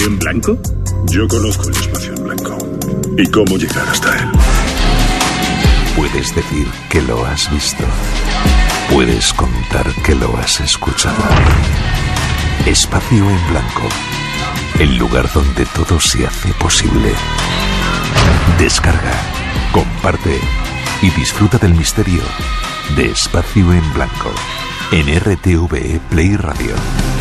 espacio en blanco? Yo conozco el espacio en blanco y cómo llegar hasta él. Puedes decir que lo has visto. Puedes contar que lo has escuchado. Espacio en blanco. El lugar donde todo se hace posible. Descarga, comparte y disfruta del misterio de Espacio en Blanco en RTVE Play Radio.